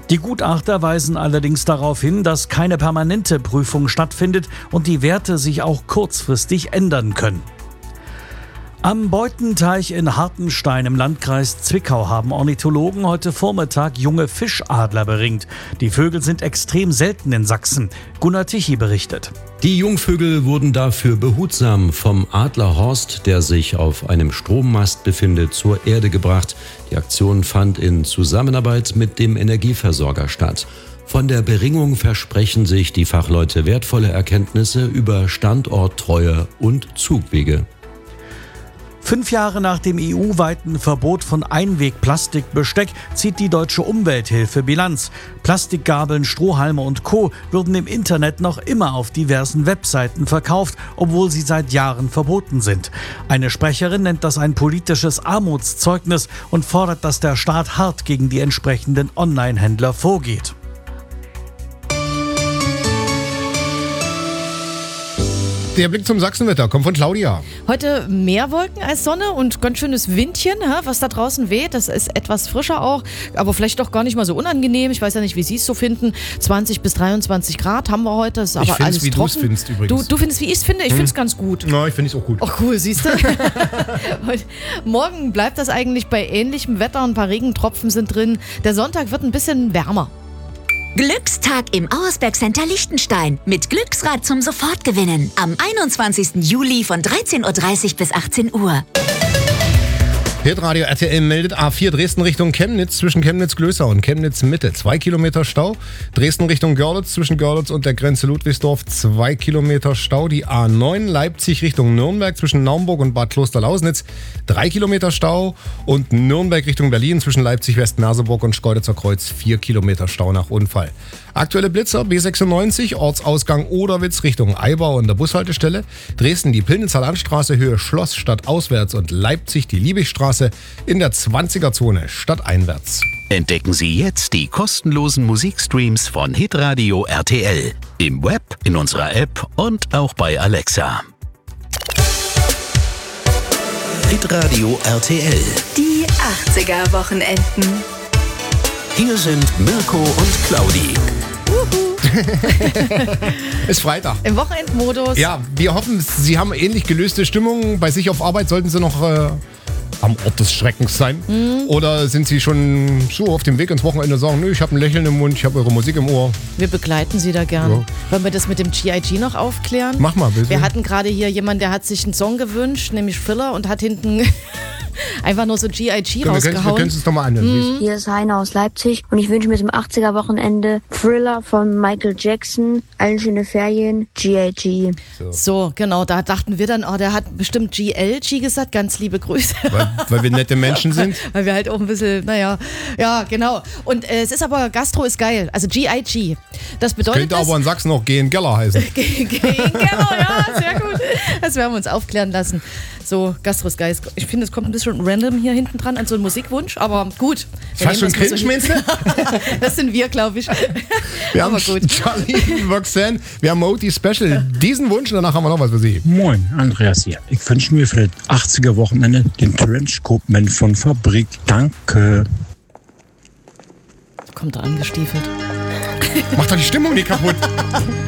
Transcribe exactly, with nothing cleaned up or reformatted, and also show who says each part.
Speaker 1: Die Gutachter weisen allerdings darauf hin, dass keine permanente Prüfung stattfindet und die Werte sich auch kurzfristig ändern können. Am Beutenteich in Hartenstein im Landkreis Zwickau haben Ornithologen heute Vormittag junge Fischadler beringt. Die Vögel sind extrem selten in Sachsen. Gunnar Tichy berichtet.
Speaker 2: Die Jungvögel wurden dafür behutsam vom Adler Horst, der sich auf einem Strommast befindet, zur Erde gebracht. Die Aktion fand in Zusammenarbeit mit dem Energieversorger statt. Von der Beringung versprechen sich die Fachleute wertvolle Erkenntnisse über Standorttreue und Zugwege.
Speaker 1: Fünf Jahre nach dem E U-weiten Verbot von Einwegplastikbesteck zieht die Deutsche Umwelthilfe Bilanz. Plastikgabeln, Strohhalme und Co. würden im Internet noch immer auf diversen Webseiten verkauft, obwohl sie seit Jahren verboten sind. Eine Sprecherin nennt das ein politisches Armutszeugnis und fordert, dass der Staat hart gegen die entsprechenden Online-Händler vorgeht.
Speaker 3: Der Blick zum Sachsenwetter kommt von Claudia.
Speaker 4: Heute mehr Wolken als Sonne und ganz schönes Windchen, was da draußen weht. Das ist etwas frischer auch, aber vielleicht doch gar nicht mal so unangenehm. Ich weiß ja nicht, wie Sie es so finden. zwanzig bis dreiundzwanzig Grad haben wir heute. Das ist aber
Speaker 3: ich finde
Speaker 4: alles
Speaker 3: es, wie du es findest übrigens.
Speaker 4: Du, du findest, wie ich es finde? Ich hm. finde es ganz gut.
Speaker 3: Ja, ich finde es auch gut.
Speaker 4: Ach cool, siehst du? Morgen bleibt das eigentlich bei ähnlichem Wetter. Ein paar Regentropfen sind drin. Der Sonntag wird ein bisschen wärmer.
Speaker 5: Glückstag im Auersberg Center Liechtenstein mit Glücksrad zum Sofortgewinnen am einundzwanzigsten Juli von dreizehn Uhr dreißig bis achtzehn Uhr.
Speaker 3: Hitradio R T L meldet A vier Dresden Richtung Chemnitz zwischen Chemnitz-Glößau und Chemnitz-Mitte. Zwei Kilometer Stau. Dresden Richtung Görlitz zwischen Görlitz und der Grenze Ludwigsdorf. Zwei Kilometer Stau. Die A neun Leipzig Richtung Nürnberg zwischen Naumburg und Bad Klosterlausnitz. Drei Kilometer Stau. Und Nürnberg Richtung Berlin zwischen Leipzig-West-Merseburg und Schkeuditzer Kreuz. Vier Kilometer Stau nach Unfall. Aktuelle Blitzer B sechsundneunzig, Ortsausgang Oderwitz Richtung Eibau an der Bushaltestelle. Dresden die Pillnitzer Landstraße Höhe Schloss stadtauswärts und Leipzig die Liebigstraße in der zwanziger-Zone stadteinwärts.
Speaker 6: Entdecken Sie jetzt die kostenlosen Musikstreams von Hitradio R T L. Im Web, in unserer App und auch bei Alexa. Hitradio R T L.
Speaker 7: Die achtziger-Wochenenden.
Speaker 6: Hier sind Mirko und Claudi.
Speaker 3: Ist Freitag.
Speaker 4: Im Wochenendmodus.
Speaker 3: Ja, wir hoffen, Sie haben ähnlich gelöste Stimmung. Bei sich auf Arbeit sollten Sie noch äh, am Ort des Schreckens sein. Mhm. Oder sind Sie schon so auf dem Weg ins Wochenende und sagen, nö, ich habe ein Lächeln im Mund, ich habe eure Musik im Ohr.
Speaker 4: Wir begleiten Sie da gerne. Ja. Wollen wir das mit dem G I G noch aufklären?
Speaker 3: Mach mal, bitte.
Speaker 4: Wir hatten gerade hier jemanden, der hat sich einen Song gewünscht, nämlich Thriller, und hat hinten einfach nur so G I G
Speaker 3: wir
Speaker 4: rausgehauen.
Speaker 3: Wir können es doch mal anhören.
Speaker 8: Mhm. Hier ist Heiner aus Leipzig und ich wünsche mir zum achtziger-Wochenende Thriller von Michael Jackson, allen schöne Ferien, G I G.
Speaker 4: So. so, genau, da dachten wir dann, oh, der hat bestimmt G L G gesagt, ganz liebe Grüße.
Speaker 3: Weil, weil wir nette Menschen sind?
Speaker 4: Weil wir halt auch ein bisschen, naja, ja, genau. Und äh, es ist aber, Gastro ist geil, also G I G. Das bedeutet,
Speaker 3: könnte
Speaker 4: das,
Speaker 3: aber in Sachsen auch G in Geller heißen.
Speaker 4: G in Geller, ja, sehr gut. Das werden wir uns aufklären lassen. So, Gastro ist geil. Ich finde, es kommt ein bisschen random hier hinten dran an so einen Musikwunsch, aber gut.
Speaker 3: Fast schon cringe,
Speaker 4: so
Speaker 3: meinst du?
Speaker 4: Das sind wir, glaube ich.
Speaker 3: Wir
Speaker 4: aber
Speaker 3: haben
Speaker 4: gut.
Speaker 3: Charlie, Roxanne, wir haben Moti Special. Diesen Wunsch, danach haben wir noch was für Sie.
Speaker 9: Moin, Andreas hier. Ich wünsche mir für das achtziger-Wochenende den Trenchcoat-Man von Fabrik. Danke.
Speaker 4: Kommt da angestiefelt.
Speaker 3: Macht doch die Stimmung nicht kaputt.